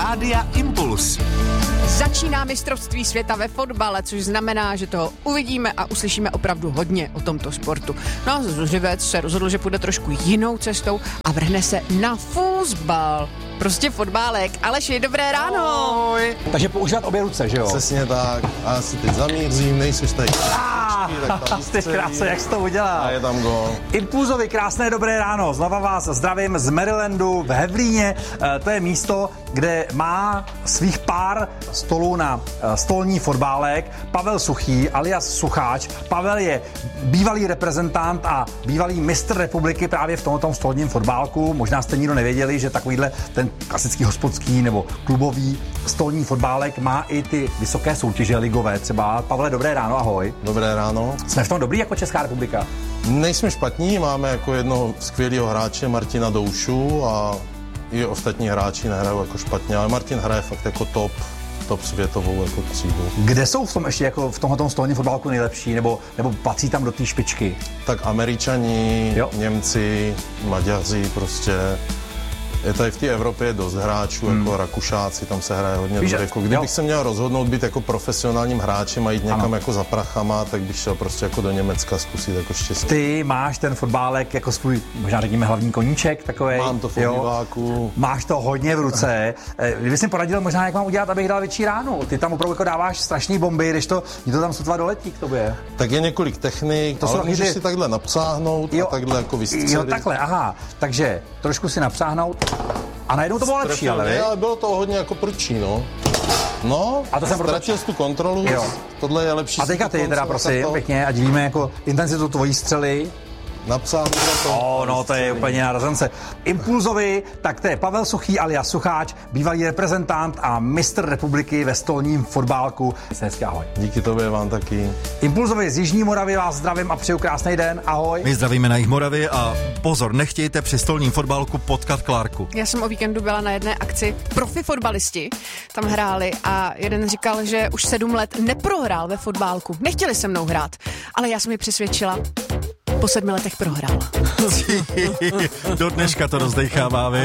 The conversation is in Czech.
Rádia Impuls. Začíná mistrovství světa ve fotbale, což znamená, že toho uvidíme a uslyšíme opravdu hodně o tomto sportu. No a Zuřivec se rozhodl, že půjde trošku jinou cestou a vrhne se na fotbal. Prostě fotbálek. Aleši, dobré ráno. Ahoj. Takže používat obě ruce, že jo? Přesně tak. A já si teď zamířím, nejseš tady. Ty krásně, jak jsi to udělal. A je tam gól. Impulzovi, krásné dobré ráno. Znova vás zdravím z Marylandu v Havlíně. To je místo, kde má svých pár stolů na stolní fotbálek Pavel Suchý alias Sucháč. Pavel je bývalý reprezentant a bývalý mistr republiky právě v tomto stolním fotbálku. Možná jste nikdo nevěděli, že takovýhle ten klasický hospodský nebo klubový stolní fotbálek má i ty vysoké soutěže ligové třeba. Pavle, dobré ráno, ahoj. Dobré ráno. Jsme v tom dobrý jako Česká republika? Nejsme špatní, máme jako jednoho skvělého hráče Martina Doušu a i ostatní hráči nehrajou jako špatně, ale Martin hraje fakt jako top světovou jako třídu. Kde jsou v tom ještě jako v tomhle stolním fotbálku nejlepší, nebo patří tam do té špičky? Tak Američani, jo. Němci, Maďaři prostě. Je tady v té Evropě dost hráčů, jako Rakušáci, tam se hraje hodně dobře. Jako kdybych se měl rozhodnout být jako profesionálním hráčem a jít někam jako za prachama, tak bych šel prostě jako do Německa zkusit jako štěstí. Ty máš ten fotbálek jako svůj, možná řekněme, hlavní koníček takovej. Mám to v obyváku. Máš to hodně v ruce. Kdybys mi poradil možná, jak mám udělat, abych dal větší ránu. Ty tam opravdu jako dáváš strašný bomby, když to tam sotva doletí k tobě. Tak je několik technik, to ale můžeš si takhle napsáhnout a takhle jako vystřelit. Jo, takhle, aha. Takže trošku si napsáhnout. A najednou to bylo lepší, ale bylo to hodně jako prudčí, no. No, a to jsem ztratil tu kontrolu, jo. Tohle je lepší. A teďka ty teda prosím, pěkně, ať víme jako intenzitu tvojí střely. Napsal to. No to je úplně na razance. Impulzovi, tak to je Pavel Suchý alias Sucháč, bývalý reprezentant a mistr republiky ve stolním fotbálku. Hezky, ahoj. Díky tobě, vám taky. Impulzovi z Jižní Moravy vás zdravím a přeju krásný den, ahoj. My zdravíme na Jihomoravě a pozor, nechtějte při stolním fotbálku potkat Klárku. Já jsem o víkendu byla na jedné akci, profi fotbalisti tam hráli a jeden říkal, že už 7 let neprohrál ve fotbálku. Nechtěli se mnou hrát, ale já jsem ji přesvědčila. Po 7 letech prohrál. Do dneška to rozdejcháváme.